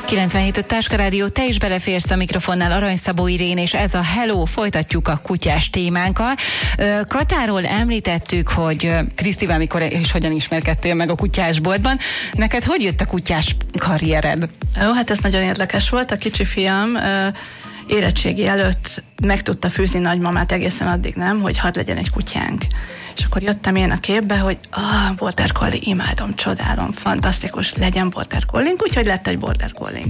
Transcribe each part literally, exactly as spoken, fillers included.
kilencvenhét öt Táska Rádió, te is beleférsz a mikrofonnál, Arany Szabó Irén, és ez a Hello, folytatjuk a kutyás témánkkal. Katáról említettük, hogy Krisztivel mikor és hogyan ismerkedtél meg a kutyásboltban. Neked hogy jött a kutyás karriered? Ó, hát ez nagyon érdekes volt. A kicsi fiam érettségi előtt meg tudta fűzni nagymamát, egészen addig nem, hogy hadd legyen egy kutyánk. És akkor jöttem én a képbe, hogy ah, Border Collie, imádom, csodálom, fantasztikus, legyen Border Collie-nk, úgyhogy lett egy Border Collie-nk.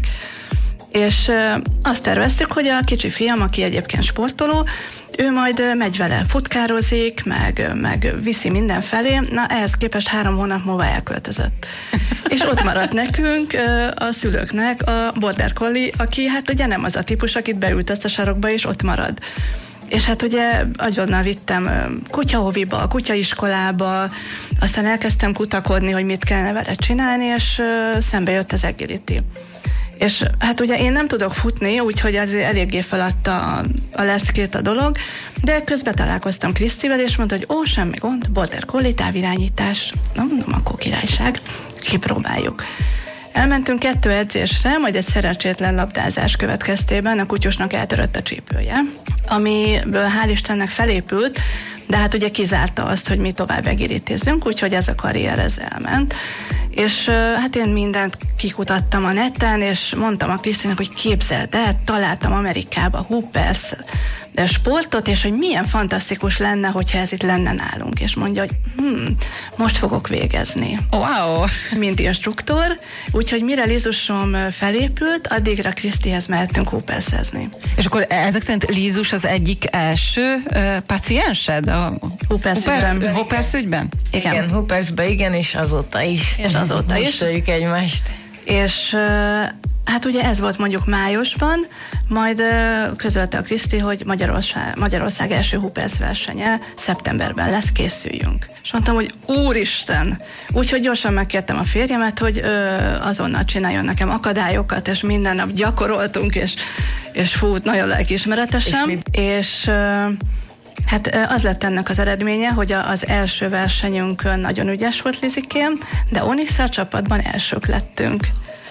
És ö, azt terveztük, hogy a kicsi fiam, aki egyébként sportoló, ő majd ö, megy vele, futkározik, meg, meg viszi mindenfelé, na ehhez képest három hónap múlva elköltözött. És ott maradt nekünk, ö, a szülőknek a Border Collie, aki hát ugye nem az a típus, akit beültesz a sarokba, és ott marad. És hát ugye azonnal vittem kutyahoviba, kutyaiskolába, aztán elkezdtem kutakodni, hogy mit kellene vele csinálni, és szembe jött az agility. És hát ugye én nem tudok futni, úgyhogy azért eléggé feladta a, a leckét a dolog, de közben találkoztam Krisztivel, és mondta, hogy ó, semmi gond, Border Collie, távirányítás, na mondom, akkor királyság, kipróbáljuk. Elmentünk kettő edzésre, majd egy szerencsétlen labdázás következtében a kutyusnak eltörött a csípője, amiből hál' Istennek felépült, de hát ugye kizárta azt, hogy mi tovább egiritézzünk, úgyhogy ez a karrier ez elment. És hát én mindent kikutattam a neten, és mondtam a Krisztinek, hogy képzeld el, találtam Amerikába Hoopers sportot, és hogy milyen fantasztikus lenne, hogyha ez itt lenne nálunk. És mondja, hogy hm, most fogok végezni. Wow! Mint instruktor, úgyhogy mire Lizusom felépült, addigra Krisztihez mehettünk Hoopersezni. És akkor ezek szerint Lizus az egyik első uh, paciensed a Hoopers ügyben? Hoopers ügyben? Igen, igen Hoopersbe igen, és azóta is. És azóta is. Mosoljuk egymást. És uh, hát ugye ez volt mondjuk májusban, majd uh, közölte a Kriszti, hogy Magyarország, Magyarország első Hoopers versenye szeptemberben lesz, készüljünk. És mondtam, hogy úristen! Úgyhogy gyorsan megkértem a férjemet, hogy uh, azonnal csináljon nekem akadályokat, és minden nap gyakoroltunk, és, és fú, nagyon lelkiismeretesen. És, és uh, hát az lett ennek az eredménye, hogy az első versenyünkön nagyon ügyes volt Lizikém, de Onyx-szel csapatban elsők lettünk.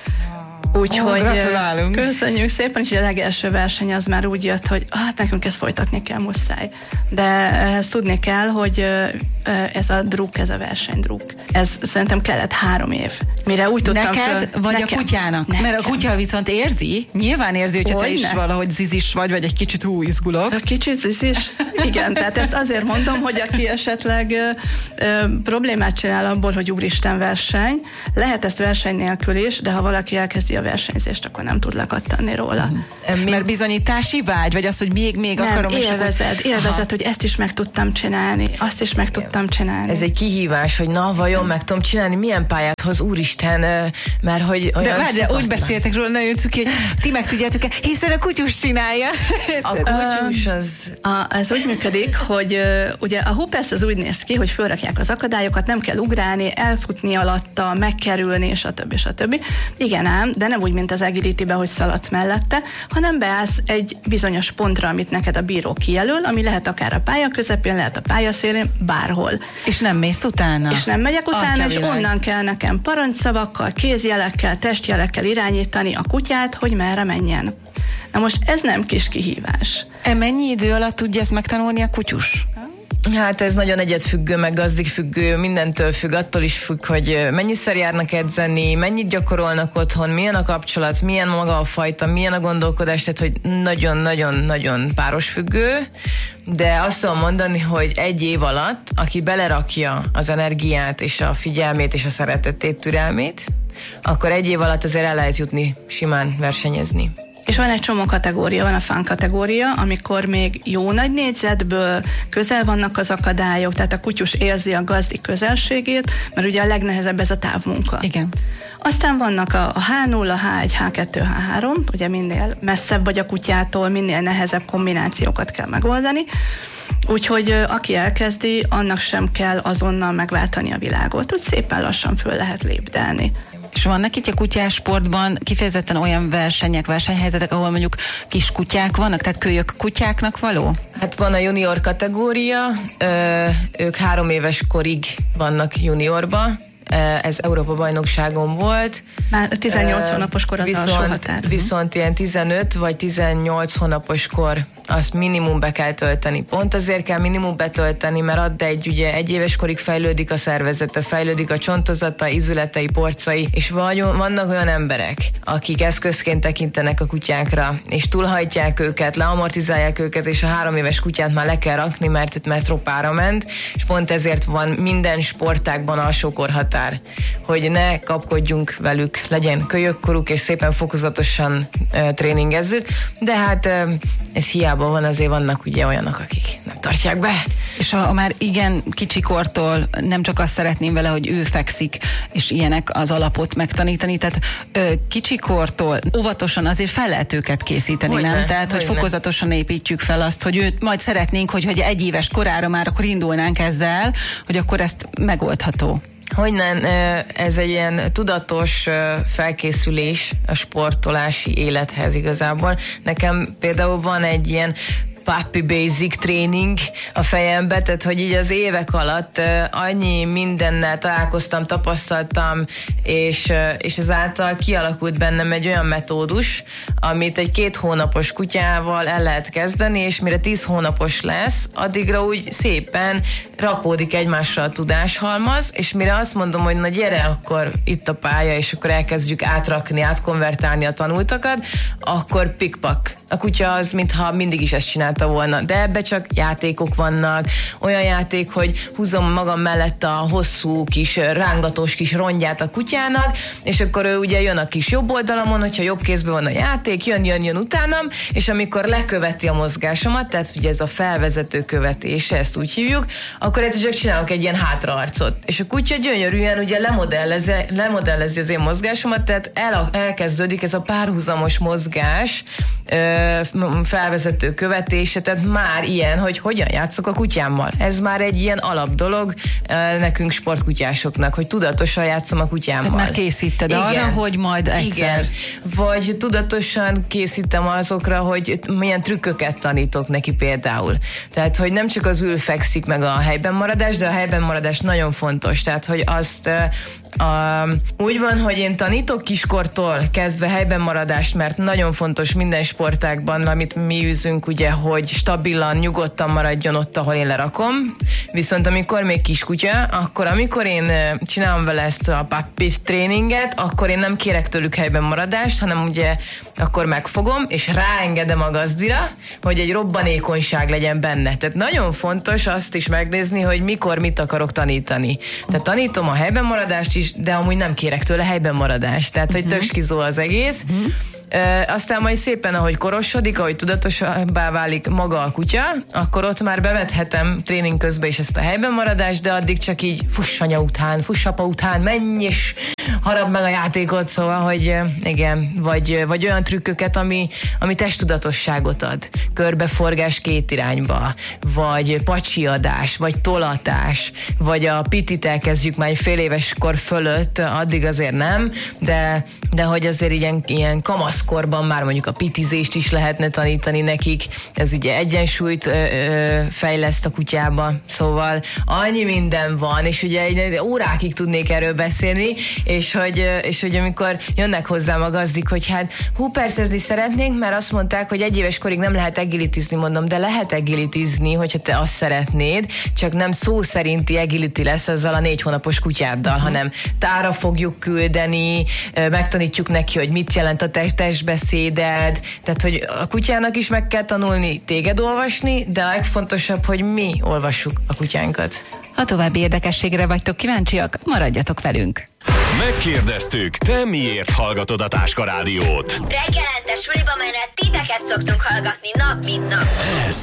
Úgyhogy oh, köszönjük szépen, és a legelső verseny az már úgy jött, hogy hát nekünk ezt folytatni kell, muszáj. De ehhez tudni kell, hogy ez a druk, ez a versenydruk. Ez szerintem kellett három év, mire úgy tudtam Neked, föl, vagy nekem, a kutyának? Nekem. Mert a kutya viszont érzi, nyilván érzi, hogyha te is ne? valahogy zizis vagy, vagy egy kicsit hú, izgulok. A kicsit zizis? Igen, tehát ezt azért mondom, hogy aki esetleg ö, ö, problémát csinál abból, hogy úristen verseny, lehet ezt verseny nélkül is, de ha valaki elkezdi a versenyzést, akkor nem tud lekattanni róla. Mm. Mert bizonyítási vágy, vagy az, hogy még, még nem, akarom. élvezed, élvezed, hogy ezt is meg tudtam csinálni, azt is meg tudtam csinálni. Ez egy kihívás, hogy na, vajon meg tudom csinálni, milyen pályát hoz, úristen, mert hogy olyan... De várj, úgy beszéltek róla, nagyon cuki, hogy ti meg tudjátok-e, hiszen a kutyus csinálja. A kutyus az... A, ez úgy működik, hogy uh, ugye a Hoopers az úgy néz ki, hogy fölrakják az akadályokat, nem kell ugrálni, elfutni alatta, megkerülni, stb. stb. Igen ám, de nem úgy, mint az agility-ben, hogy szaladsz mellette, hanem beállsz egy bizonyos pontra, amit neked a bíró kijelöl, ami lehet akár a pálya közepén, lehet a pálya szélén, bárhol. És nem mész utána? És nem megyek utána, Atya és világ. Onnan kell nekem parancsszavakkal, kézjelekkel, testjelekkel irányítani a kutyát, hogy merre menjen. Na most ez nem kis kihívás. E mennyi idő alatt tudja ezt megtanulni a kutyus? Hát ez nagyon egyedfüggő, meg gazdigfüggő, mindentől függ, attól is függ, hogy mennyiszer járnak edzeni, mennyit gyakorolnak otthon, milyen a kapcsolat, milyen maga a fajta, milyen a gondolkodás, tehát hogy nagyon-nagyon-nagyon párosfüggő, de azt tudom mondani, hogy egy év alatt, aki belerakja az energiát és a figyelmét és a szeretetét, türelmét, akkor egy év alatt azért el lehet jutni simán versenyezni. És van egy csomó kategória, van a fun kategória, amikor még jó nagy négyzetből közel vannak az akadályok, tehát a kutyus érzi a gazdi közelségét, mert ugye a legnehezebb ez a távmunka. Igen. Aztán vannak a há nulla, há egy, há kettő, há három, ugye minél messzebb vagy a kutyától, minél nehezebb kombinációkat kell megoldani. Úgyhogy aki elkezdi, annak sem kell azonnal megváltani a világot, úgy szépen lassan föl lehet lépdelni. És vannak itt a kutyásportban kifejezetten olyan versenyek, versenyhelyzetek, ahol mondjuk kis kutyák vannak, tehát kölyök kutyáknak való? Hát van a junior kategória, ö, ők három éves korig vannak juniorba, ez Európa-bajnokságon volt. Már tizennyolc hónapos kor az viszont, alsó határ. Viszont ilyen tizenöt vagy tizennyolc hónapos kor azt minimum be kell tölteni. Pont azért kell minimum betölteni, mert add egy, ugye egy éves korig fejlődik a szervezete, fejlődik a csontozata, izületei, porcai, és vannak olyan emberek, akik eszközként tekintenek a kutyákra, és túlhajtják őket, leamortizálják őket, és a három éves kutyát már le kell rakni, mert metrópára ment, és pont ezért van minden sportágban alsó korhatár, hogy ne kapkodjunk velük, legyen kölyökkoruk, és szépen fokozatosan uh, tréningezzük, de hát uh, ez hiába van, azért vannak ugye olyanok, akik nem tartják be. És a, a már igen kicsikortól nem csak azt szeretném vele, hogy ő fekszik, és ilyenek az alapot megtanítani, tehát ö, kicsikortól óvatosan azért fel lehet őket készíteni, hogy nem? Ne, tehát, hogy, hogy fokozatosan ne. építjük fel azt, hogy őt majd szeretnénk, hogy, hogy egy éves korára már akkor indulnánk ezzel, hogy akkor ezt megoldható. Hogyne, ez egy ilyen tudatos felkészülés a sportolási élethez igazából. Nekem például van egy ilyen puppy basic training a fejembe, tehát hogy így az évek alatt uh, annyi mindennel találkoztam, tapasztaltam, és, uh, és ezáltal kialakult bennem egy olyan metódus, amit egy két hónapos kutyával el lehet kezdeni, és mire tíz hónapos lesz, addigra úgy szépen rakódik egymásra a tudáshalmaz, és mire azt mondom, hogy na gyere, akkor itt a pálya, és akkor elkezdjük átrakni, átkonvertálni a tanultakat, akkor pikpak. A kutya az, mintha mindig is ezt csinálta volna, de ebbe csak játékok vannak, olyan játék, hogy húzom magam mellett a hosszú kis rángatós kis rongyát a kutyának, és akkor ő ugye jön a kis jobb oldalamon, hogyha jobb kézben van a játék, jön, jön, jön utánam, és amikor leköveti a mozgásomat, tehát ugye ez a felvezető követése, ezt úgy hívjuk, akkor egyszer csak csinálok egy ilyen hátraarcot. És a kutya gyönyörűen ugye lemodellezi, lemodellezi az én mozgásomat, tehát el, elkezdődik ez a párhuzamos mozgás, felvezető követése, tehát már ilyen, hogy hogyan játszok a kutyámmal. Ez már egy ilyen alap dolog nekünk sportkutyásoknak, hogy tudatosan játszom a kutyámmal. Tehát már készíted igen. arra, hogy majd egyszer. Igen. Vagy tudatosan készítem azokra, hogy milyen trükköket tanítok neki például. Tehát, hogy nem csak az ül fekszik meg a helyben maradás, de a helyben maradás nagyon fontos. Tehát, hogy azt A, úgy van, hogy én tanítok kiskortól kezdve helyben maradást, mert nagyon fontos minden sportágban, amit mi űzünk, ugye, hogy stabilan, nyugodtan maradjon ott, ahol én lerakom. Viszont amikor még kiskutya, akkor amikor én csinálom vele ezt a puppy tréninget, akkor én nem kérek tőlük helyben maradást, hanem ugye akkor megfogom, és ráengedem a gazdira, hogy egy robbanékonyság legyen benne. Tehát nagyon fontos azt is megnézni, hogy mikor mit akarok tanítani. Tehát tanítom a helyben maradást is, de amúgy nem kérek tőle helyben maradást. Tehát, hogy tök skizó az egész. Uh-huh. E, aztán majd szépen, ahogy korosodik, ahogy tudatosabbá válik maga a kutya, akkor ott már bevethetem tréning közben is ezt a helyben maradást, de addig csak így fuss anya után, fuss apa után, menj és harap meg a játékot, szóval, hogy igen, vagy, vagy olyan trükköket, ami, ami testtudatosságot ad. Körbeforgás két irányba, vagy pacsiadás, vagy tolatás, vagy a pitit elkezdjük már egy fél éves kor fölött, addig azért nem, de, de hogy azért ilyen, ilyen kamaszkorban már mondjuk a pitizést is lehetne tanítani nekik, ez ugye egyensúlyt ö, ö, fejleszt a kutyába, szóval annyi minden van, és ugye órákig tudnék erről beszélni, és hogy, és hogy amikor jönnek hozzám a gazdik, hogy hát hú, percezni szeretnénk, mert azt mondták, hogy egy éves korig nem lehet agilitizni, mondom, de lehet agilitizni, hogyha te azt szeretnéd, csak nem szó szerinti agility lesz azzal a négy hónapos kutyáddal, uh-huh. hanem tára fogjuk küldeni, megtanítjuk neki, hogy mit jelent a testbeszéded, tehát, hogy a kutyának is meg kell tanulni téged olvasni, de a legfontosabb, hogy mi olvassuk a kutyánkat. Ha további érdekességre vagytok kíváncsiak, maradjatok velünk! Megkérdeztük, te miért hallgatod a Táska Rádiót? Reggelente suliba menet titeket szoktunk hallgatni nap mint nap. Ez